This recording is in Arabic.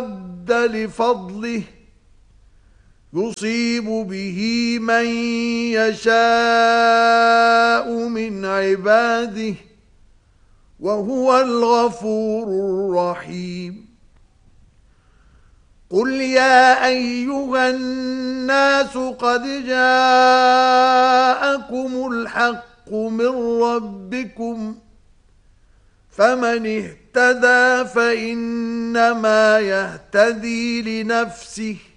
رَدَّ لِفَضْلِهِ يُصِيبُ بِهِ مَن يَشَاءُ مِنْ عِبَادِهِ وَهُوَ الْغَفُورُ الرَّحِيمُ قُلْ يَا أَيُّهَا النَّاسُ قَدْ جَاءَكُمُ الْحَقُّ مِنْ رَبِّكُمْ فَمَنِ اهْتَدَى فَإِنَّمَا يَهْتَدِي لِنَفْسِهِ